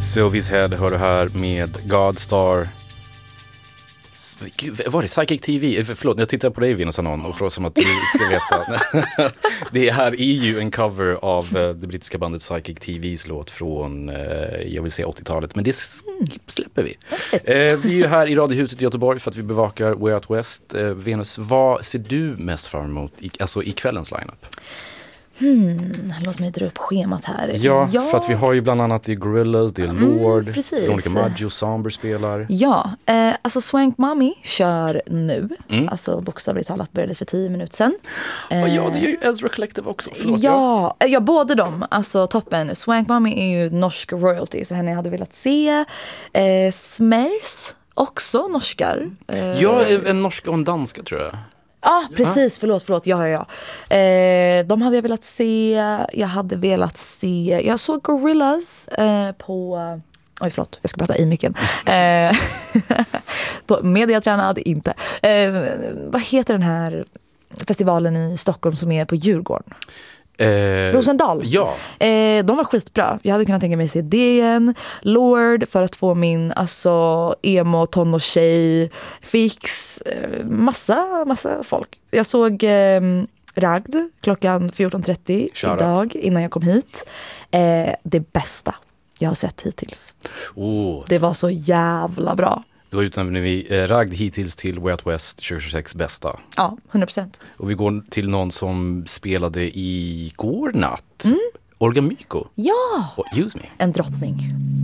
Sylvie's Head hör du här med Godstar. Gud, vad är det? Psychic TV? Förlåt, jag tittar på dig Venus Anon och frågar som att du ska veta. Det här är ju en cover av det brittiska bandet Psychic TVs låt från, jag vill säga 80-talet, men det släpper vi. Vi är ju här i Radiohuset i Göteborg för att vi bevakar Way Out West. Venus, vad ser du mest fram emot i kvällens lineup? Låt mig dra upp schemat här. Ja, för att vi har ju bland annat det är Gorillaz, det är Lord, Veronica Maggio, Somber spelar. Ja, alltså Swank Mommy kör nu. Alltså bokstavligt talat började för 10 minuter sedan. Ja, det är ju Ezra Collective också. Förlåt, ja, båda dem. Alltså toppen. Swank Mommy är ju norsk royalty, så henne jag hade velat se. Smers, också norskar. Ja, en norska och en danska tror jag. Ja, precis. Förlåt. Ja. De hade jag velat se. Jag såg Gorillaz på... Oj, förlåt. Jag ska prata i micken. På Mediatränad, inte. Vad heter den här festivalen i Stockholm som är på Djurgården? Rosendal. Ja. De var skitbra. Jag hade kunnat tänka mig se det igen. Lord för att få min emo tonårstjej fix. Massa folk. Jag såg Ragd klockan 14.30 idag innan jag kom hit. Det bästa jag har sett hittills. Det var så jävla bra. Då utnämner vi Ragd hittills till Way Out West 2026 bästa. Ja, 100%. Och vi går till någon som spelade igår natt. Olga Myko. Ja! Och Use Me. En drottning.